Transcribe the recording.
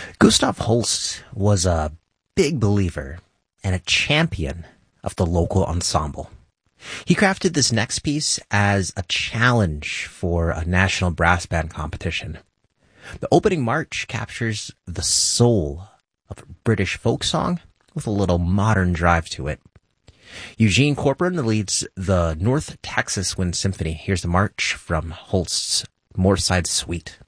Gustav Holst was a big believer and a champion of the local ensemble. He crafted this next piece as a challenge for a national brass band competition. The opening march captures the soul of British folk song with a little modern drive to it. Eugene Corcoran leads the North Texas Wind Symphony. Here's the march from Holst's Moorside Suite.